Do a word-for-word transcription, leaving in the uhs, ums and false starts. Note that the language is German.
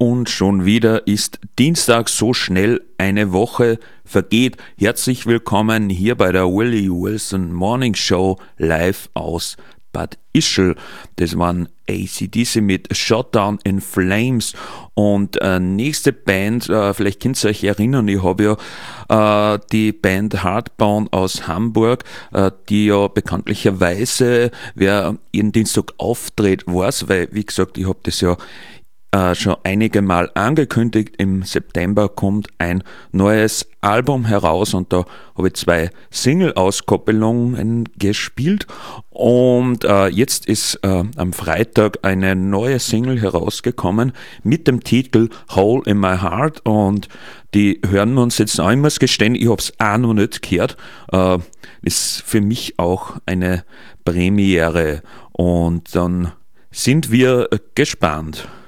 Und schon wieder ist Dienstag, so schnell eine Woche vergeht. Herzlich willkommen hier bei der Willie Wilson Morning Show live aus Bad Ischl. Das waren A C D C mit Shutdown in Flames. Und äh, nächste Band, äh, vielleicht könnt ihr euch erinnern, ich habe ja äh, die Band Hardbound aus Hamburg, äh, die ja bekanntlicherweise, wer jeden Dienstag auftritt, weiß, weil, wie gesagt, ich habe das ja Äh, schon einige Mal angekündigt. Im September kommt ein neues Album heraus und da habe ich zwei Single-Auskopplungen gespielt und äh, jetzt ist äh, am Freitag eine neue Single herausgekommen mit dem Titel Hole in My Heart und die hören wir uns jetzt an. Ich muss gestehen, ich habe es auch noch nicht gehört. Äh, ist für mich auch eine Premiere und dann sind wir gespannt.